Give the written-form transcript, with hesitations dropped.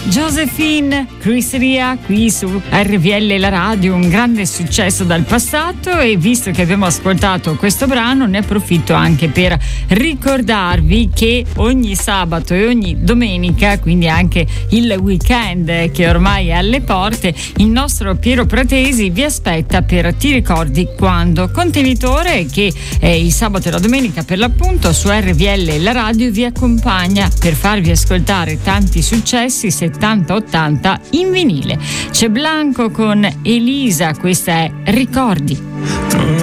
Josephine, Chris Ria qui su RVL La Radio, un grande successo dal passato. E visto che abbiamo ascoltato questo brano, ne approfitto anche per ricordarvi che ogni sabato e ogni domenica, quindi anche il weekend che ormai è alle porte, il nostro Piero Pratesi vi aspetta per Ti ricordi quando, contenitore che il sabato e la domenica per l'appunto su RVL La Radio vi accompagna per farvi ascoltare tanti successi 70-80 in vinile. C'è Blanco con Elisa, questa è Ricordi.